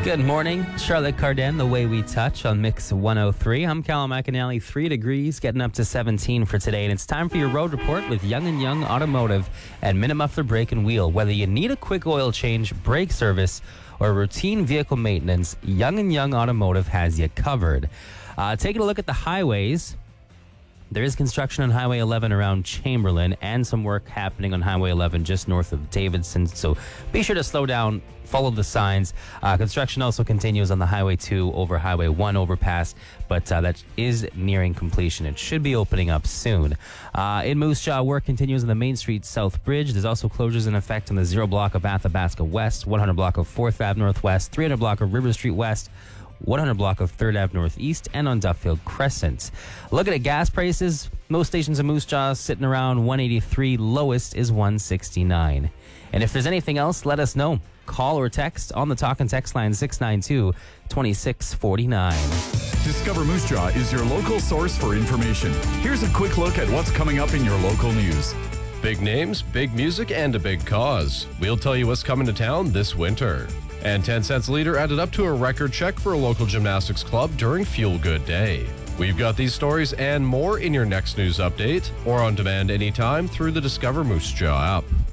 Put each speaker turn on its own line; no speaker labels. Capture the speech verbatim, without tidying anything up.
Good morning. Charlotte Cardin, The Way We Touch on Mix one oh three. I'm Callum McAnally, three degrees, getting up to seventeen for today. And it's time for your road report with Young and Young Automotive and Minute Muffler Brake and Wheel. Whether you need a quick oil change, brake service, or routine vehicle maintenance, Young and Young Automotive has you covered. Uh, taking a look at the highways. There is construction on Highway eleven around Chamberlain and some work happening on Highway eleven just north of Davidson. So be sure to slow down, follow the signs. Uh, construction also continues on the Highway two over Highway one overpass, but uh, that is nearing completion. It should be opening up soon. Uh, in Moose Jaw, work continues on the Main Street South Bridge. There's also closures in effect on the zero block of Athabasca West, one hundred block of fourth Avenue Northwest, three hundred block of River Street West, one hundred block of third Avenue Northeast, and on Duffield Crescent. Looking at gas prices, most stations in Moose Jaw sitting around one eighty-three. Lowest is one sixty-nine. And if there's anything else, let us know. Call or text on the talk and text line six nine two, two six four nine.
Discover Moose Jaw is your local source for information. Here's a quick look at what's coming up in your local news.
Big names, big music, and a big cause. We'll tell you what's coming to town this winter. And ten cents a liter added up to a record check for a local gymnastics club during Fuel Good Day. We've got these stories and more in your next news update or on demand anytime through the Discover Moose Jaw app.